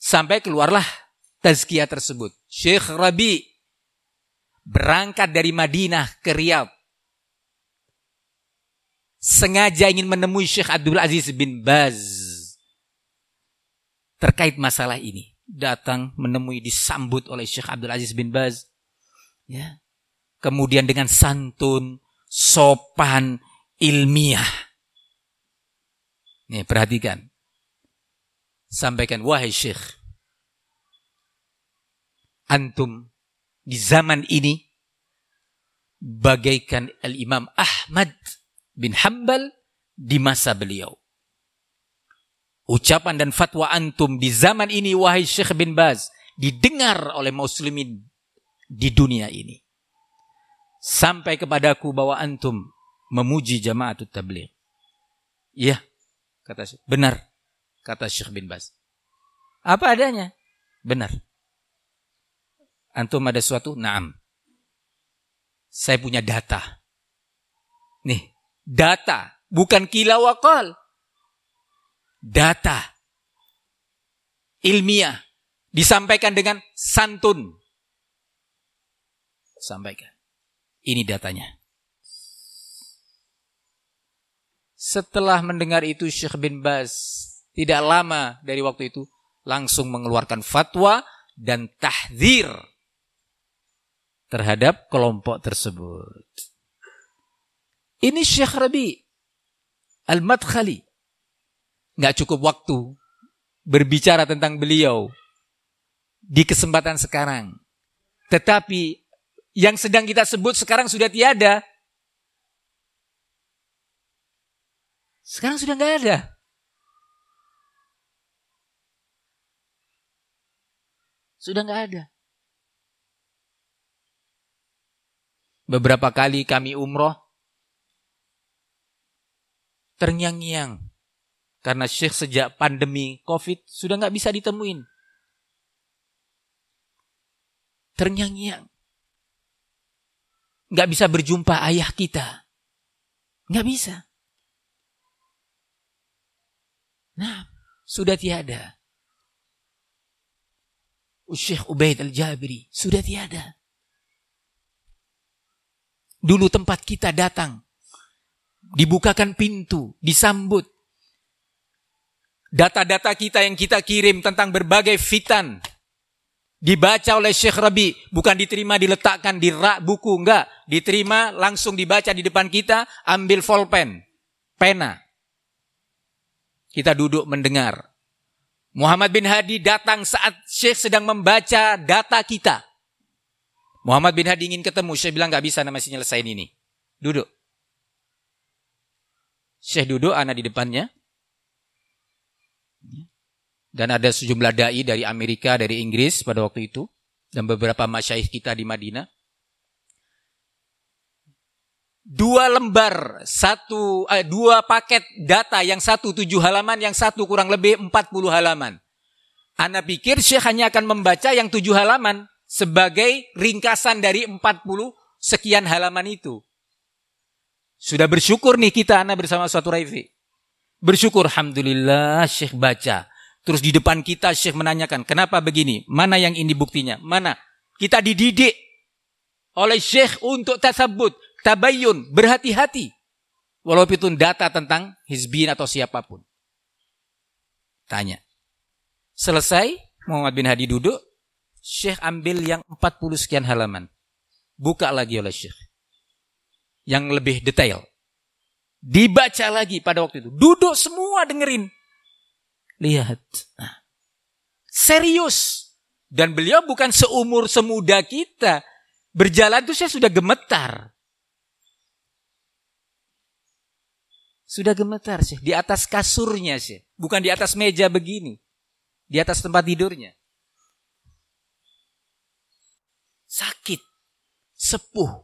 Sampai keluarlah tazkiyah tersebut. Syekh Rabi berangkat dari Madinah ke Riyadh. Sengaja ingin menemui Syekh Abdul Aziz bin Baz terkait masalah ini. Datang menemui, disambut oleh Syekh Abdul Aziz bin Baz. Ya. Kemudian dengan santun, sopan, ilmiah. Nih, perhatikan. Sampaikan, wahai Syekh, antum di zaman ini bagaikan Al-Imam Ahmad bin Hanbal di masa beliau. Ucapan dan fatwa antum di zaman ini, wahai Syekh bin Baz, didengar oleh muslimin di dunia ini. Sampai kepadaku bahwa antum memuji Jama'atut Tabligh. Iya, kata Syekh. Benar, kata Syekh bin Baz. Apa adanya? Benar. Antum ada sesuatu? Naam. Saya punya data. Nih, data, bukan kila waqal. Data ilmiah disampaikan dengan santun. Sampaikan. Ini datanya. Setelah mendengar itu Syekh bin Baz tidak lama dari waktu itu langsung mengeluarkan fatwa dan tahdzir terhadap kelompok tersebut. Ini Syekh Rabi Al-Madkhali. Nggak cukup waktu berbicara tentang beliau di kesempatan sekarang. Tetapi yang sedang kita sebut sekarang sudah tiada. Sekarang sudah nggak ada. Sudah nggak ada. Beberapa kali kami umroh, terngiang-ngiang. Karena Syekh sejak pandemi COVID sudah nggak bisa ditemuin. Terngiang-ngiang. Nggak bisa berjumpa ayah kita. Nggak bisa. Nah, sudah tiada. Syekh Ubaid Al-Jabiri sudah tiada. Dulu tempat kita datang, dibukakan pintu, disambut. Data-data kita yang kita kirim tentang berbagai fitan dibaca oleh Syekh Rabi, bukan diterima diletakkan di rak buku, enggak, diterima langsung dibaca di depan kita, ambil pulpen, pena. Kita duduk mendengar. Muhammad bin Hadi datang saat Syekh sedang membaca data kita. Muhammad bin Hadi ingin ketemu, Syekh bilang enggak bisa, masih nyelesain ini. Duduk. Syekh duduk, ana di depannya. Dan ada sejumlah dai dari Amerika, dari Inggris pada waktu itu, dan beberapa masyaikh kita di Madinah. 2 lembar, 2 paket data, yang 1 7 halaman, yang 1 kurang lebih 40 halaman. Ana pikir Syekh hanya akan membaca yang 7 halaman sebagai ringkasan dari 40 sekian halaman itu. Sudah bersyukur nih kita, ana bersama suatu Raifi. Bersyukur, alhamdulillah Syekh baca. Terus di depan kita Syekh menanyakan, kenapa begini? Mana yang ini buktinya? Mana? Kita dididik oleh Syekh untuk tasabbut, tabayyun, berhati-hati. Walaupun itu data tentang hizbin atau siapapun. Tanya. Selesai, Muhammad bin Hadi duduk, Syekh ambil yang 40 sekian halaman. Buka lagi oleh Syekh. Yang lebih detail. Dibaca lagi pada waktu itu. Duduk semua dengerin. Lihat. Nah, serius. Dan beliau bukan seumur semuda kita. Berjalan itu saya sudah gemetar. Sudah gemetar sih. Di atas kasurnya sih. Bukan di atas meja begini. Di atas tempat tidurnya. Sakit. Sepuh.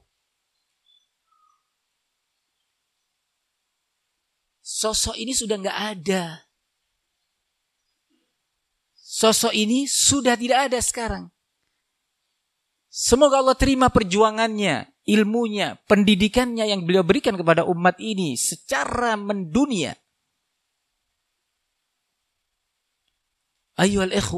Sosok ini sudah nggak ada. Sosok ini sudah tidak ada sekarang. Semoga Allah terima perjuangannya, ilmunya, pendidikannya yang beliau berikan kepada umat ini secara mendunia. Ayyuhal ikhwah.